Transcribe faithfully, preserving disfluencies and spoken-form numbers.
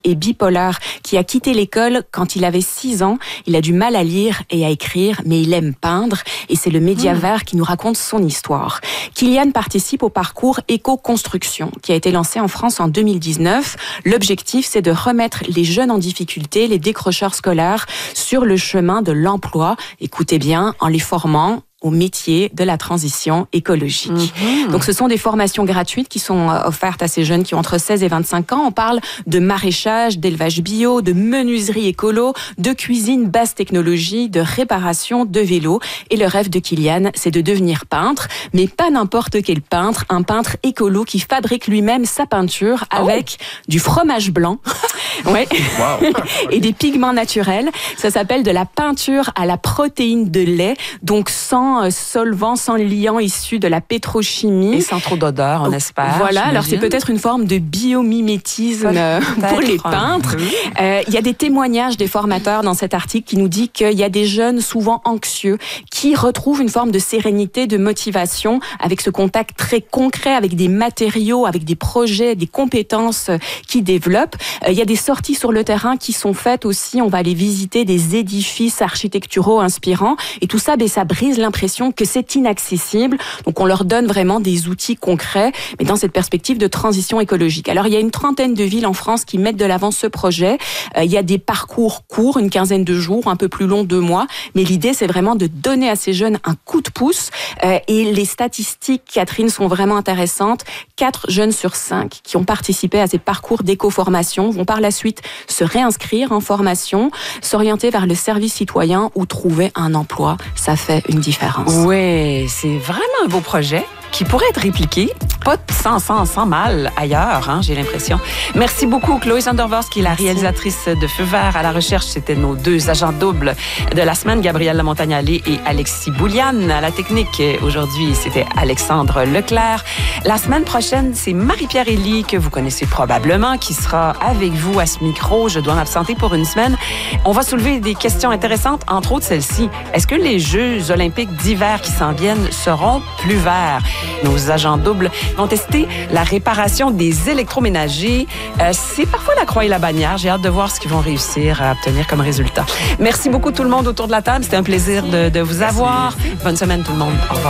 est bipolaire, qui a quitté l'école quand il avait six ans. Il a du mal à lire et à écrire, mais il aime peindre. Et c'est le Média Vert qui nous raconte son histoire. Kylian participe au parcours Éco-Construction, qui a été lancé en France en deux mille dix-neuf. L'objectif, c'est de remettre les jeunes en difficulté, les décrocheurs scolaires, sur le chemin de l'emploi. Écoutez bien, en les formant au métier de la transition écologique. Mmh. Donc, ce sont des formations gratuites qui sont offertes à ces jeunes qui ont entre seize et vingt-cinq ans. On parle de maraîchage, d'élevage bio, de menuiserie écolo, de cuisine basse technologie, de réparation de vélo. Et le rêve de Kylian, c'est de devenir peintre, mais pas n'importe quel peintre, un peintre écolo qui fabrique lui-même sa peinture avec oh. du fromage blanc. Ouais. Wow. Et des pigments naturels. Ça s'appelle de la peinture à la protéine de lait, donc sans solvant, sans liant issu de la pétrochimie. Et sans trop d'odeur, on espère. Voilà, j'imagine. Alors c'est peut-être une forme de biomimétisme peut-être. Pour les peintres. Il oui. euh, y a des témoignages des formateurs dans cet article qui nous dit qu'il y a des jeunes souvent anxieux qui retrouvent une forme de sérénité, de motivation avec ce contact très concret avec des matériaux, avec des projets, des compétences qu'ils développent. Il euh, y a des sorties sur le terrain qui sont faites aussi. On va aller visiter des édifices architecturaux inspirants et tout ça, ben, ça brise l'impression que c'est inaccessible. Donc, on leur donne vraiment des outils concrets, mais dans cette perspective de transition écologique. Alors, il y a une trentaine de villes en France qui mettent de l'avant ce projet. Euh, il y a des parcours courts, une quinzaine de jours, un peu plus long, deux mois. Mais l'idée, c'est vraiment de donner à ces jeunes un coup de pouce. Euh, et les statistiques, Catherine, sont vraiment intéressantes. Quatre jeunes sur cinq qui ont participé à ces parcours d'éco-formation vont par la suite se réinscrire en formation, s'orienter vers le service citoyen ou trouver un emploi. Ça fait une différence. Oui, c'est vraiment un beau projet qui pourrait être répliqué, pas sans, sans, sans mal ailleurs, hein, j'ai l'impression. Merci beaucoup, Chloé Sandervors, qui est la réalisatrice de Feu Vert. À la recherche, c'était nos deux agents doubles de la semaine, Gabrielle Lamontagne-Allé et Alexis Bouliane. À la technique, aujourd'hui, c'était Alexandre Leclerc. La semaine prochaine, c'est Marie-Pierre Elie, que vous connaissez probablement, qui sera avec vous à ce micro. Je dois m'absenter pour une semaine. On va soulever des questions intéressantes, entre autres celle-ci. Est-ce que les Jeux olympiques d'hiver qui s'en viennent seront plus verts? Nos agents doubles vont tester la réparation des électroménagers. Euh, c'est parfois la croix et la bannière. J'ai hâte de voir ce qu'ils vont réussir à obtenir comme résultat. Merci beaucoup tout le monde autour de la table. C'était un plaisir de, de vous avoir. Bonne semaine tout le monde. Au revoir.